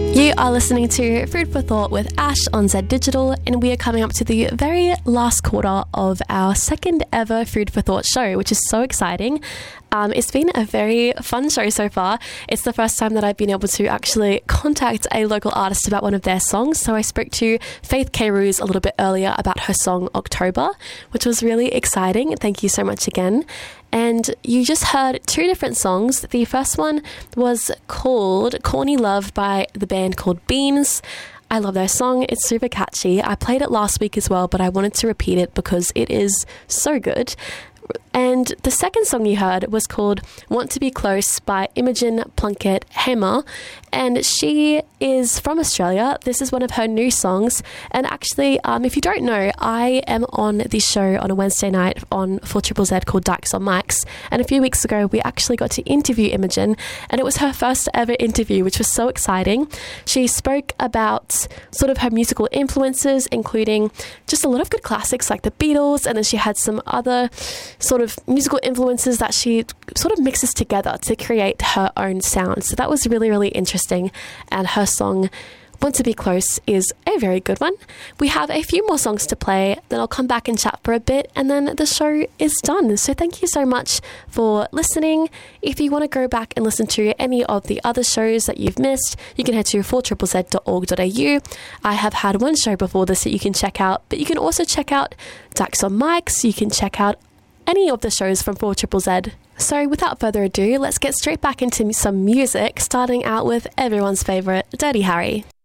You are listening to Food for Thought with Ash on Z Digital, and we are coming up to the very last quarter of our second ever Food for Thought show, which is so exciting. It's been a very fun show so far. It's the first time that I've been able to actually contact a local artist about one of their songs. So I spoke to Faith K. Roos a little bit earlier about her song October, which was really exciting. Thank you so much again. And you just heard two different songs. The first one was called Corny Love by the band called Beans. I love their song. It's super catchy. I played it last week as well, but I wanted to repeat it because it is so good. And the second song you heard was called Want to Be Close by Imogen Plunkett Hamer, and she is from Australia. This is one of her new songs, and actually, if you don't know, I am on this show on a Wednesday night on 4ZZZ called Dykes on Mics, and a few weeks ago we actually got to interview Imogen, and it was her first ever interview, which was so exciting. She spoke about sort of her musical influences, including just a lot of good classics like the Beatles, and then she had some other sort of musical influences that she sort of mixes together to create her own sound. So that was really, really interesting. And her song Want to Be Close is a very good one. We have a few more songs to play, then I'll come back and chat for a bit, and then the show is done. So thank you so much for listening. If you want to go back and listen to any of the other shows that you've missed, you can head to 4ZZZ.org.au. I have had one show before this that you can check out, but you can also check out Dykes on Mics. You can check out any of the shows from 4ZZZ. So without further ado, let's get straight back into some music, starting out with everyone's favourite, Dirty Harry.